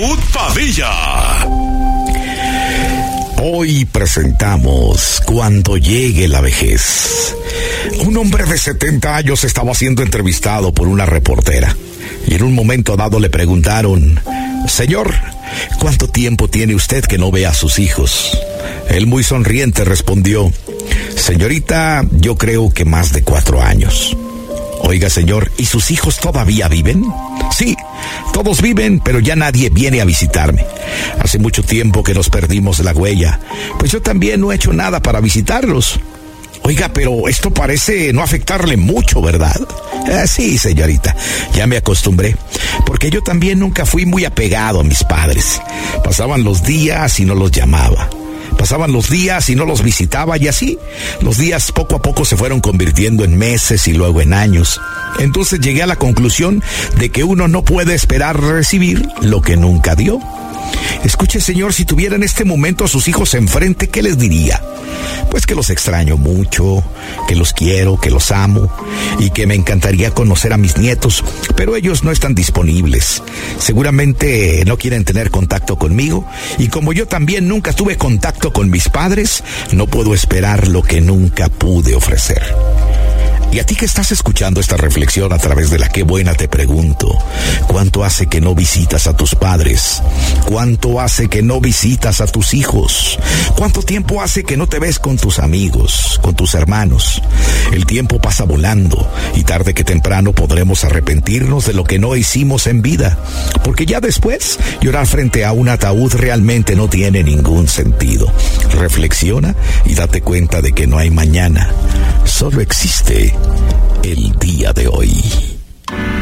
Ataúd Padilla. Hoy presentamos Cuando llegue la vejez. Un hombre de 70 años estaba siendo entrevistado por una reportera y en un momento dado le preguntaron: señor, ¿cuánto tiempo tiene usted que no ve a sus hijos? Él, muy sonriente, respondió: señorita, yo creo que más de 4 años. Oiga, señor, ¿y sus hijos todavía viven? Sí, todos viven, pero ya nadie viene a visitarme. Hace mucho tiempo que nos perdimos la huella, pues yo también no he hecho nada para visitarlos. Oiga, pero esto parece no afectarle mucho, ¿verdad? Sí, señorita, ya me acostumbré, porque yo también nunca fui muy apegado a mis padres. Pasaban los días y no los llamaba. Pasaban los días y no los visitaba, y así los días poco a poco se fueron convirtiendo en meses y luego en años. Entonces llegué a la conclusión de que uno no puede esperar recibir lo que nunca dio. Escuche, señor, si tuviera en este momento a sus hijos enfrente, ¿qué les diría? Pues que los extraño mucho, que los quiero, que los amo y que me encantaría conocer a mis nietos, pero ellos no están disponibles. Seguramente no quieren tener contacto conmigo, y como yo también nunca tuve contacto con mis padres, no puedo esperar lo que nunca pude ofrecer. Y a ti que estás escuchando esta reflexión a través de La Qué Buena, te pregunto: ¿cuánto hace que no visitas a tus padres? ¿Cuánto hace que no visitas a tus hijos? ¿Cuánto tiempo hace que no te ves con tus amigos, con tus hermanos? El tiempo pasa volando y tarde que temprano podremos arrepentirnos de lo que no hicimos en vida, porque ya después llorar frente a un ataúd realmente no tiene ningún sentido. Reflexiona y date cuenta de que no hay mañana, solo existe el día de hoy.